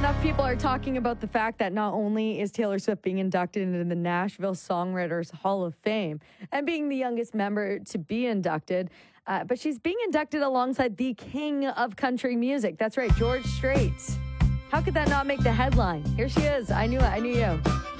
enough people are talking about the fact that not only is Taylor Swift being inducted into the Nashville Songwriters Hall of Fame and being the youngest member to be inducted, but she's being inducted alongside the king of country music. That's right, George Strait. How could that not make the headline? Here she is. I knew it. I knew you.